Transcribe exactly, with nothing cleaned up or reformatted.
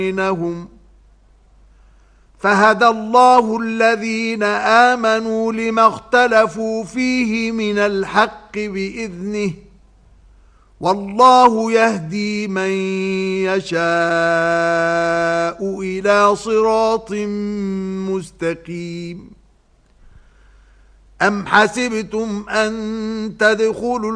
بينهم فهدى الله الذين آمنوا لما اختلفوا فيه من الحق بإذنه والله يهدي من يشاء إلى صراط مستقيم. أم حسبتم أن تدخلوا